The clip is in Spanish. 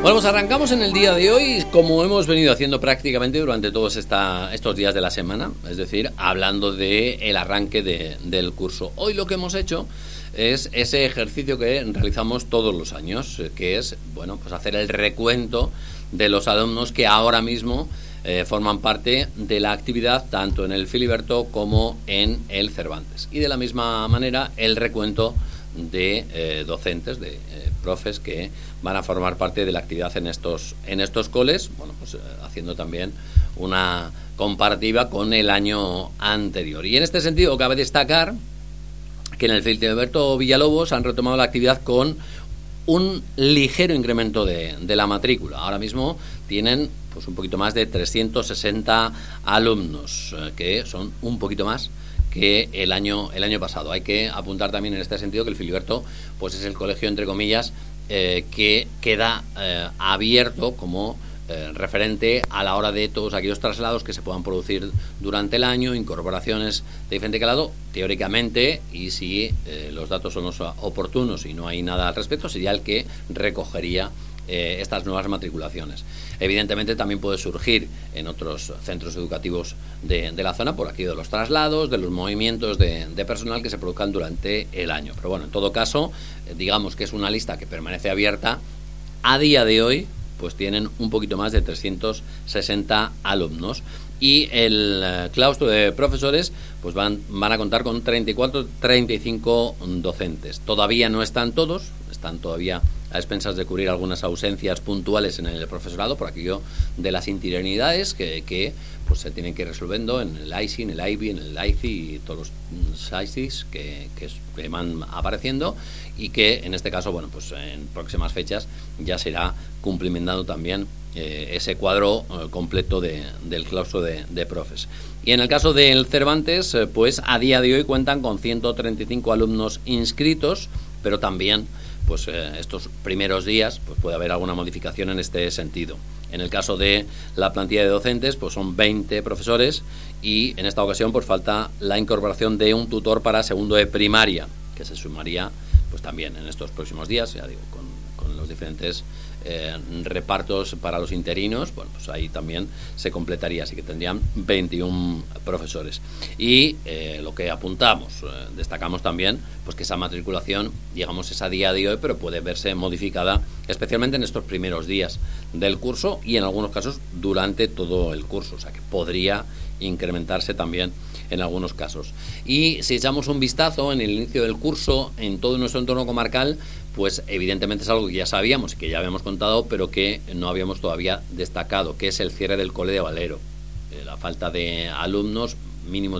Bueno, pues arrancamos en el día de hoy, como hemos venido haciendo prácticamente durante todos estos días de la semana, es decir, hablando del arranque del curso. Hoy lo que hemos hecho es ese ejercicio que realizamos todos los años, que es, bueno, pues hacer el recuento de los alumnos que ahora mismo forman parte de la actividad tanto en el Filiberto como en el Cervantes. Y de la misma manera el recuento de docentes, de profes que van a formar parte de la actividad en estos coles, bueno, pues haciendo también una comparativa con el año anterior. Y en este sentido cabe destacar que en el Filiberto Villalobos han retomado la actividad con un ligero incremento de la matrícula. Ahora mismo tienen pues un poquito más de 360 alumnos, que son un poquito más que el año pasado. Hay que apuntar también en este sentido que el Filiberto pues es el colegio, entre comillas, que queda abierto como referente a la hora de todos aquellos traslados que se puedan producir durante el año, incorporaciones de diferente calado, teóricamente, y si los datos son los oportunos y no hay nada al respecto, sería el que recogería estas nuevas matriculaciones. Evidentemente también puede surgir en otros centros educativos de la zona por aquí de los traslados, de los movimientos de personal que se produzcan durante el año. Pero bueno, en todo caso, digamos que es una lista que permanece abierta. A día de hoy pues tienen un poquito más de 360 alumnos y el claustro de profesores pues van a contar con 35 docentes. Todavía no están todos, están todavía a expensas de cubrir algunas ausencias puntuales en el profesorado por aquello de las interinidades que pues se tienen que ir resolviendo en el ICI, en el IBI, en el ICI y todos los ICIs que van apareciendo, y que en este caso, bueno, pues en próximas fechas ya se irá cumplimentando también ese cuadro completo del claustro de profes. Y en el caso del Cervantes, pues a día de hoy cuentan con 135 alumnos inscritos, pero también pues estos primeros días pues puede haber alguna modificación en este sentido. En el caso de la plantilla de docentes, pues son 20 profesores y en esta ocasión pues falta la incorporación de un tutor para segundo de primaria, que se sumaría pues también en estos próximos días, ya digo, con los diferentes repartos para los interinos, bueno, pues ahí también se completaría, así que tendrían 21 profesores. Y lo que apuntamos, destacamos también, pues que esa matriculación, digamos, es a día de hoy, pero puede verse modificada, especialmente en estos primeros días del curso y en algunos casos durante todo el curso, o sea que podría incrementarse también en algunos casos. Y si echamos un vistazo en el inicio del curso en todo nuestro entorno comarcal, pues evidentemente es algo que ya sabíamos y que ya habíamos contado, pero que no habíamos todavía destacado, que es el cierre del cole de Valero. La falta de alumnos mínimos